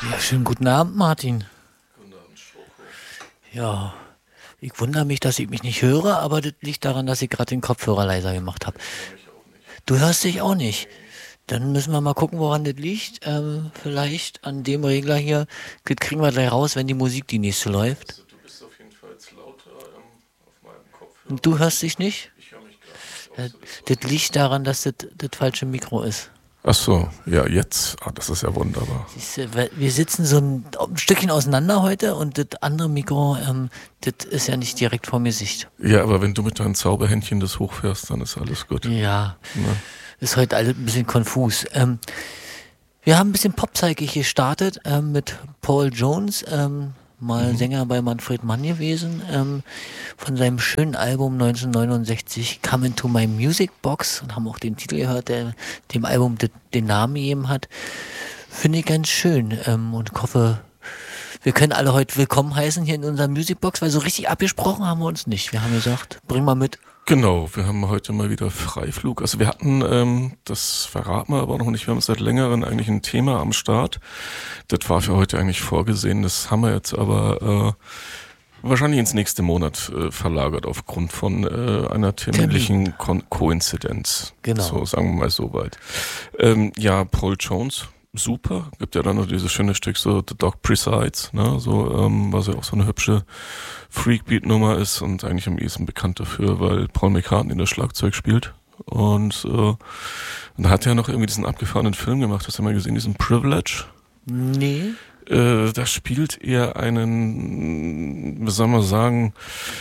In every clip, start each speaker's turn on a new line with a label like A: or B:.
A: Ja, schönen guten Abend, Martin.
B: Guten Abend, Schoko.
A: Ja, ich wundere mich, dass ich mich nicht höre, aber das liegt daran, dass ich gerade den Kopfhörer leiser gemacht habe.
B: Ich höre mich auch nicht.
A: Du hörst dich auch nicht.
B: Nee.
A: Dann müssen wir mal gucken, woran das liegt. Vielleicht an dem Regler hier. Das kriegen wir gleich raus, wenn die Musik die nächste läuft.
B: Also du bist auf jeden Fall jetzt lauter auf meinem
A: Und du
B: Kopfhörer.
A: hörst dich nicht?
B: Ich höre mich gerade nicht.
A: Äh,
B: Außer das, was
A: Das
B: du
A: liegt
B: sagst.
A: daran, dass das falsche Mikro ist.
B: Ach so, ja, jetzt. Ah, das ist ja wunderbar.
A: Siehst du, wir sitzen so ein Stückchen auseinander heute und das andere Mikro, das ist ja nicht direkt vor mir Sicht.
B: Ja, aber wenn du mit deinen Zauberhändchen das hochfährst, dann ist alles gut.
A: Ja,
B: Ne?
A: ist heute alles ein bisschen konfus. Wir haben ein bisschen popzeigig gestartet mit Paul Jones, mal
B: Mhm.
A: Sänger bei Manfred Mann gewesen, von seinem schönen Album 1969 Come Into My Music Box und haben auch den Titel gehört, der dem Album den Namen gegeben hat. Finde ich ganz schön und ich hoffe, wir können alle heute willkommen heißen hier in unserer Music Box, weil so richtig abgesprochen haben wir uns nicht. Wir haben gesagt, bring mal mit.
B: Genau, wir haben heute mal wieder Freiflug. Also wir hatten, das verraten wir aber noch nicht, wir haben seit längerem eigentlich ein Thema am Start. Das war für heute eigentlich vorgesehen, das haben wir jetzt aber wahrscheinlich ins nächste Monat verlagert aufgrund von einer terminlichen Koinzidenz.
A: Genau.
B: So sagen wir mal so weit. Ja, Paul Jones, super. Gibt ja dann noch dieses schöne Stück so The Dog Presides, ne? So, was ja auch so eine hübsche Freakbeat-Nummer ist und eigentlich am ehesten bekannt dafür, weil Paul McCartney das Schlagzeug spielt. Und da hat er noch irgendwie diesen abgefahrenen Film gemacht. Hast du mal gesehen, diesen Privilege?
A: Nee.
B: Da spielt er einen, wie soll man sagen,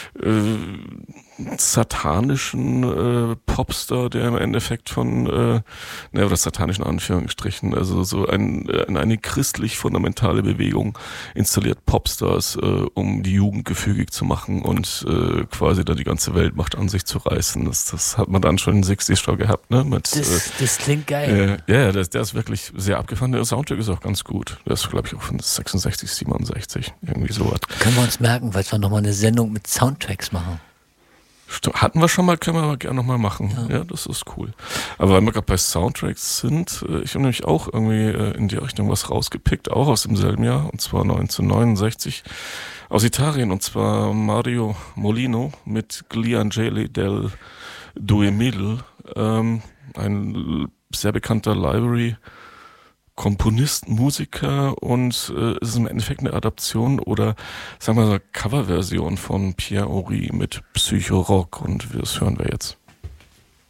B: satanischen Popstar, der im Endeffekt von, oder satanischen Anführungsstrichen, also so eine christlich fundamentale Bewegung installiert Popstars, um die Jugend gefügig zu machen und quasi da die ganze Weltmacht an sich zu reißen. Das hat man dann schon in 60 schon gehabt, ne?
A: Das klingt geil.
B: Ja, der ist wirklich sehr abgefahren. Der Soundtrack ist auch ganz gut. Der ist, glaube ich, auch von 66, 67, irgendwie sowas.
A: Können wir uns merken, falls wir nochmal eine Sendung mit Soundtracks machen.
B: Hatten wir schon mal, können wir aber gerne nochmal machen.
A: Ja.
B: Ja, das ist cool. Aber weil wir gerade bei Soundtracks sind, ich habe nämlich auch irgendwie in die Richtung was rausgepickt, auch aus demselben Jahr, und zwar 1969, aus Italien, und zwar Mario Molino mit Gli Angeli del Duemil, ein sehr bekannter Library Komponist, Musiker, und es ist im Endeffekt eine Adaption oder sagen wir mal Coverversion von Pierre Horry mit Psycho-Rock, und das hören wir jetzt.